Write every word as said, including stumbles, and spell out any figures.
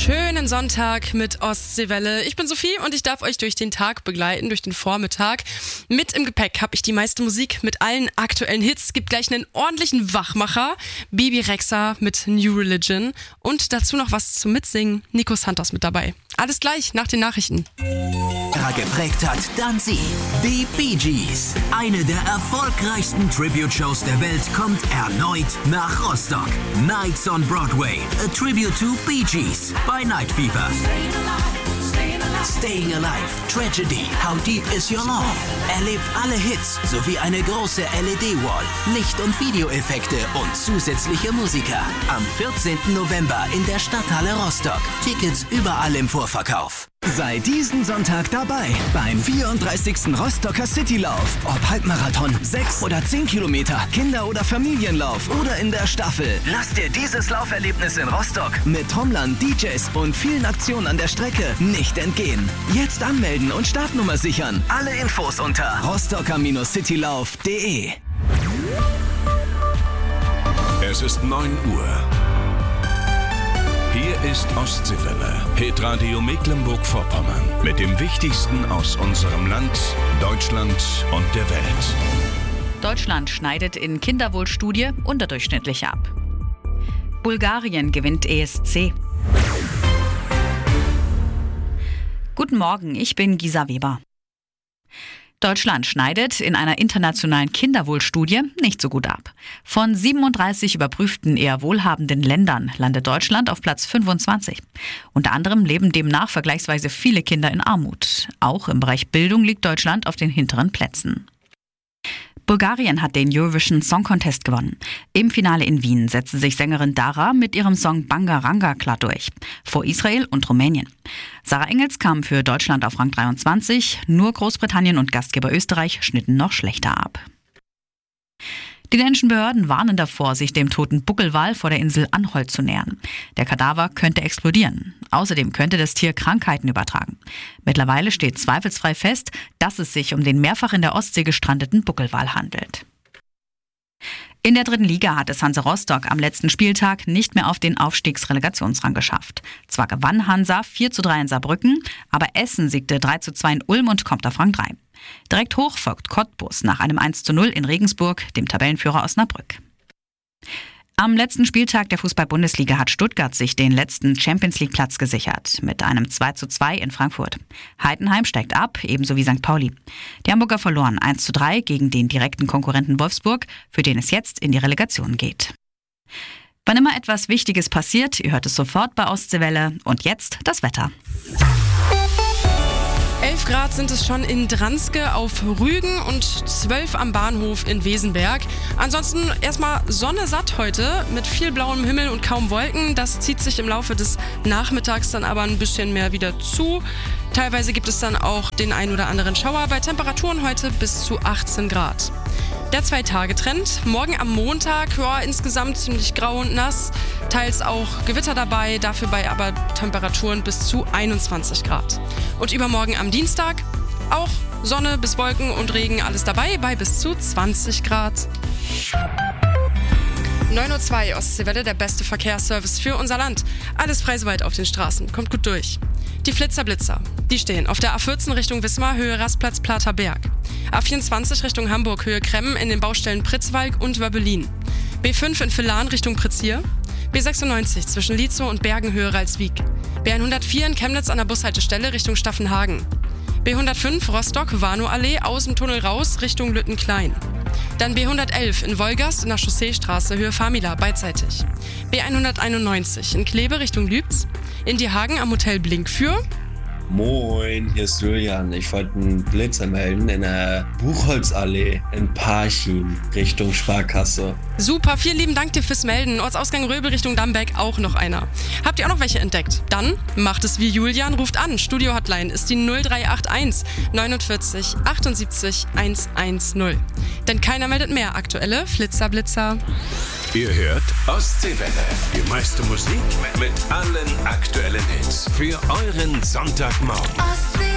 schönen Sonntag mit Ostseewelle. Ich bin Sophie und ich darf euch durch den Tag begleiten, durch den Vormittag. Mit im Gepäck habe ich die meiste Musik mit allen aktuellen Hits. Es gibt gleich einen ordentlichen Wachmacher, Bebe Rexha mit New Religion und dazu noch was zum Mitsingen. Nico Santos mit dabei. Alles gleich nach den Nachrichten. Geprägt hat, dann sie, die Bee Gees. Eine der erfolgreichsten Tribute-Shows der Welt kommt erneut nach Rostock. Nights on Broadway, a tribute to Bee Gees bei Night Fever. Staying Alive, Tragedy, How Deep Is Your Love? Erlebt alle Hits sowie eine große L E D-Wall, Licht- und Videoeffekte und zusätzliche Musiker. Am vierzehnten November in der Stadthalle Rostock. Tickets überall im Vorverkauf. Sei diesen Sonntag dabei beim vierunddreißigsten Rostocker Citylauf. Ob Halbmarathon, sechs oder zehn Kilometer, Kinder- oder Familienlauf oder in der Staffel. Lass dir dieses Lauferlebnis in Rostock mit Trommlern, D Js und vielen Aktionen an der Strecke nicht entgehen. Jetzt anmelden und Startnummer sichern. Alle Infos unter rostocker citylauf punkt de. Es ist neun Uhr. Hier ist Ostseewelle, Hitradio Mecklenburg-Vorpommern. Mit dem Wichtigsten aus unserem Land, Deutschland und der Welt. Deutschland schneidet in Kinderwohlstudie unterdurchschnittlich ab. Bulgarien gewinnt E S C. Guten Morgen, ich bin Gisa Weber. Deutschland schneidet in einer internationalen Kinderwohlstudie nicht so gut ab. Von siebenunddreißig überprüften eher wohlhabenden Ländern landet Deutschland auf Platz fünfundzwanzig. Unter anderem leben demnach vergleichsweise viele Kinder in Armut. Auch im Bereich Bildung liegt Deutschland auf den hinteren Plätzen. Bulgarien hat den Eurovision Song Contest gewonnen. Im Finale in Wien setzte sich Sängerin Dara mit ihrem Song Bangaranga klar durch, vor Israel und Rumänien. Sarah Engels kam für Deutschland auf Rang dreiundzwanzig, nur Großbritannien und Gastgeber Österreich schnitten noch schlechter ab. Die dänischen Behörden warnen davor, sich dem toten Buckelwal vor der Insel Anholt zu nähern. Der Kadaver könnte explodieren. Außerdem könnte das Tier Krankheiten übertragen. Mittlerweile steht zweifelsfrei fest, dass es sich um den mehrfach in der Ostsee gestrandeten Buckelwal handelt. In der dritten Liga hat es Hansa Rostock am letzten Spieltag nicht mehr auf den Aufstiegsrelegationsrang geschafft. Zwar gewann Hansa vier zu drei in Saarbrücken, aber Essen siegte drei zu zwei in Ulm und kommt auf Rang drei. Direkt hoch folgt Cottbus nach einem eins zu null in Regensburg, dem Tabellenführer Osnabrück. Am letzten Spieltag der Fußball-Bundesliga hat Stuttgart sich den letzten Champions-League-Platz gesichert, mit einem zwei zu zwei in Frankfurt. Heidenheim steigt ab, ebenso wie Sankt Pauli. Die Hamburger verloren eins zu drei gegen den direkten Konkurrenten Wolfsburg, für den es jetzt in die Relegation geht. Wann immer etwas Wichtiges passiert, ihr hört es sofort bei Ostseewelle. Und jetzt das Wetter. elf Grad sind es schon in Dranske auf Rügen und zwölf am Bahnhof in Wesenberg. Ansonsten erstmal Sonne satt heute mit viel blauem Himmel und kaum Wolken. Das zieht sich im Laufe des Nachmittags dann aber ein bisschen mehr wieder zu. Teilweise gibt es dann auch den ein oder anderen Schauer bei Temperaturen heute bis zu achtzehn Grad. Der Zwei-Tage-Trend. Morgen am Montag, ja, insgesamt ziemlich grau und nass. Teils auch Gewitter dabei, dafür bei aber Temperaturen bis zu einundzwanzig Grad. Und übermorgen am Dienstag auch Sonne bis Wolken und Regen, alles dabei, bei bis zu zwanzig Grad. neun Uhr zwei, Ostseewelle, der beste Verkehrsservice für unser Land. Alles frei soweit auf den Straßen, kommt gut durch. Die Flitzer-Blitzer, die stehen auf der A vierzehn Richtung Wismar, Höhe Rastplatz Plater Berg. A vierundzwanzig Richtung Hamburg, Höhe Kremmen in den Baustellen Pritzwalk und Wöbbelin. B fünf in Villan Richtung Prizier. B sechsundneunzig zwischen Lietzow und Bergen, Höhe Ralswiek. B hundertvier in Chemnitz an der Bushaltestelle Richtung Staffenhagen. B hundertfünf Rostock, Warnow-Allee, aus dem Tunnel raus Richtung Lüttenklein. Dann B hundertelf in Wolgast in der Chausseestraße, Höhe Famila, beidseitig. B hunderteinundneunzig in Kleve Richtung Lübz. In Diehagen am Hotel Blink für... Moin, hier ist Julian. Ich wollte einen Blitzer melden in der Buchholzallee in Parchim Richtung Sparkasse. Super, vielen lieben Dank dir fürs Melden. Ortsausgang Röbel Richtung Dammbeck auch noch einer. Habt ihr auch noch welche entdeckt? Dann macht es wie Julian, ruft an. Studio-Hotline ist die null drei acht eins neunundvierzig achtundsiebzig hundertzehn. Denn keiner meldet mehr aktuelle Flitzer-Blitzer. Ihr hört Ostseewelle, die meiste Musik mit allen aktuellen Hits für euren Sonntagmorgen.